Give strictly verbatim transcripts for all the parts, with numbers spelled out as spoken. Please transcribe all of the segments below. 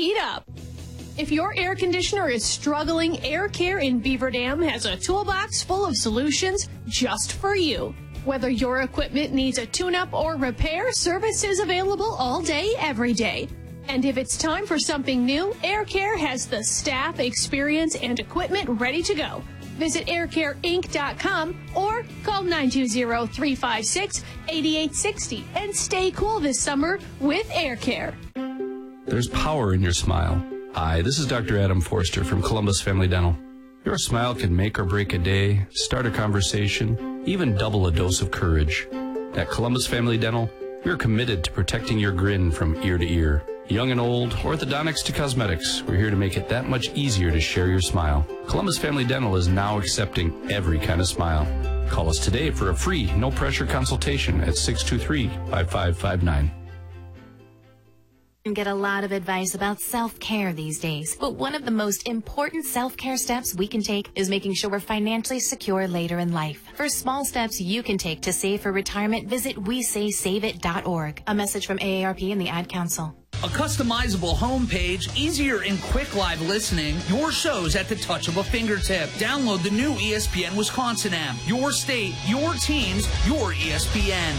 heat up. If your air conditioner is struggling, Air Care in Beaver Dam has a toolbox full of solutions just for you. Whether your equipment needs a tune-up or repair, service is available all day, every day. And if it's time for something new, Air Care has the staff, experience, and equipment ready to go. Visit air care inc dot com or call nine two zero, three five six, eight eight six zero and stay cool this summer with Air Care. There's power in your smile. Hi, this is Doctor Adam Forster from Columbus Family Dental. Your smile can make or break a day, start a conversation, even double a dose of courage. At Columbus Family Dental, we're committed to protecting your grin from ear to ear. Young and old, orthodontics to cosmetics, we're here to make it that much easier to share your smile. Columbus Family Dental is now accepting every kind of smile. Call us today for a free, no-pressure consultation at six two three, five five five nine. And get a lot of advice about self-care these days. But one of the most important self-care steps we can take is making sure we're financially secure later in life. For small steps you can take to save for retirement, visit we say save it dot org. A message from A A R P and the Ad Council. A customizable homepage, easier and quick live listening, your shows at the touch of a fingertip. Download the new E S P N Wisconsin app. Your state, your teams, your E S P N.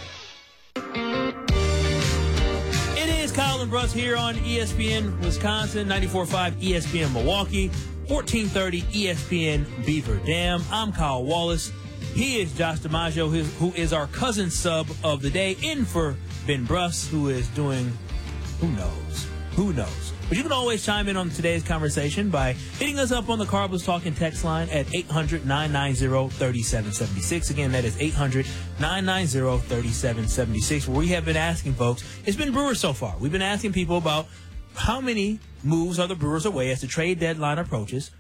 It is Kyle and Bruss here on E S P N Wisconsin, ninety-four point five E S P N Milwaukee, fourteen thirty E S P N Beaver Dam. I'm Kyle Wallace. He is Josh DiMaggio, who is our cousin sub of the day, in for Ben Bruss, who is doing... Who knows? Who knows? But you can always chime in on today's conversation by hitting us up on the Cardinals Talking text line at eight hundred, nine nine zero, three seven seven six. Again, that is eight hundred, nine nine zero, three seven seven six, where we have been asking folks. It's been Brewers so far. We've been asking people about how many moves are the Brewers away as the trade deadline approaches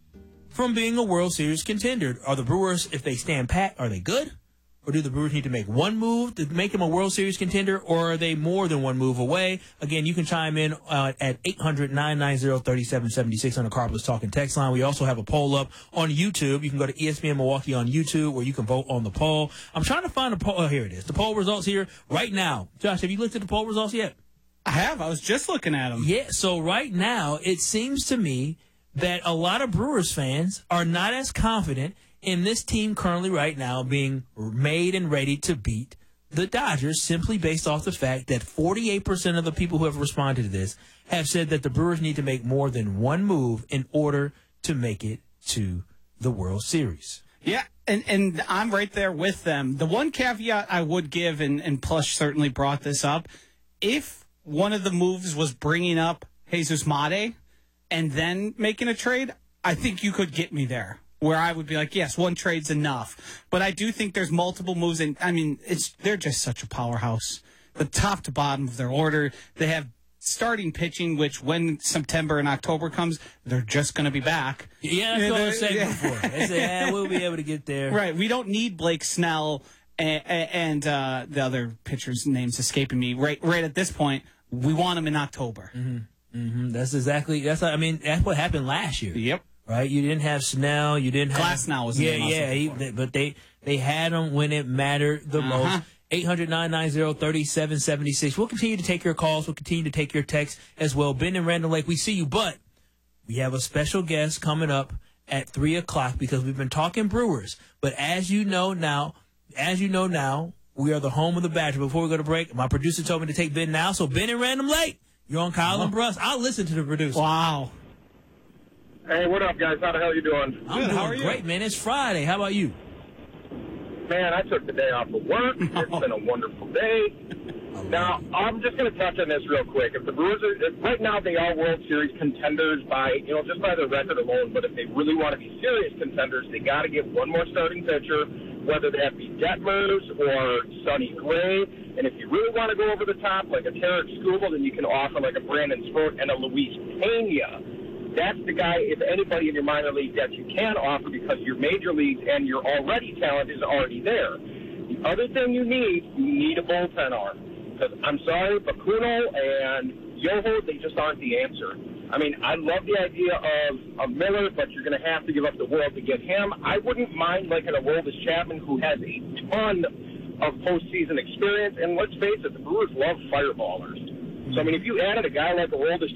from being a World Series contender. Are the Brewers, if they stand pat, are they good? Or do the Brewers need to make one move to make them a World Series contender, or are they more than one move away? Again, you can chime in uh, at eight hundred, nine nine zero, three seven seven six on the Cardinals Talking text line. We also have a poll up on YouTube. You can go to E S P N Milwaukee on YouTube, where you can vote on the poll. I'm trying to find a poll. Oh, here it is. The poll results here right now. Josh, have you looked at the poll results yet? I have. I was just looking at them. Yeah, so right now, it seems to me that a lot of Brewers fans are not as confident in this team currently right now being made and ready to beat the Dodgers, simply based off the fact that forty-eight percent of the people who have responded to this have said that the Brewers need to make more than one move in order to make it to the World Series. Yeah, and, and I'm right there with them. The one caveat I would give, and, and Plush certainly brought this up, if one of the moves was bringing up Jesus Mate and then making a trade, I think you could get me there, where I would be like, yes, one trade's enough. But I do think there's multiple moves, and I mean, it's they're just such a powerhouse. The top to bottom of their order, they have starting pitching, which when September and October comes, they're just going to be back. Yeah, that's what I was saying yeah. before. They say, yeah, we'll be able to get there. Right, we don't need Blake Snell and, and uh, the other pitcher's name's escaping me. Right, right at this point, we want them in October. Mm-hmm. Mm-hmm. That's exactly. That's. I mean, that's what happened last year. Yep. Right. You didn't have Snell. You didn't have Glasnow was yeah, in the yeah. He, they, but they they had him when it mattered the uh-huh. most. eight hundred, nine nine zero, three seven seven six. We'll continue to take your calls. We'll continue to take your texts as well. Ben and Randall Lake, we see you, but we have a special guest coming up at three o'clock because we've been talking Brewers. But as you know now, as you know now, we are the home of the Badger. Before we go to break, my producer told me to take Ben now. So Ben and Random Lake, you're on Kyle oh. and Bruss. I'll listen to the producer. Wow. Hey, what up, guys? How the hell you doing? I'm Good, doing how are you? great, man. It's Friday. How about you? Man, I took the day off of work. It's been a wonderful day. Now, I'm just going to touch on this real quick. If the Brewers are, if right now they are World Series contenders by, you know, just by their record alone, but if they really want to be serious contenders, they got to get one more starting pitcher, whether that be Detmers or Sonny Gray. And if you really want to go over the top, like a Tarek Skubal, then you can offer like a Brandon Sproat and a Luis Pena. That's the guy, if anybody in your minor league, that you can offer because your major leagues and your already talent is already there. The other thing you need, you need a bullpen arm. Because I'm sorry, but Kuno and Yoho, they just aren't the answer. I mean, I love the idea of, of Miller, but you're going to have to give up the world to get him. I wouldn't mind like an Aroldis Chapman, who has a ton of postseason experience. And let's face it, the Brewers love fireballers. So, I mean, if you added a guy like Aroldis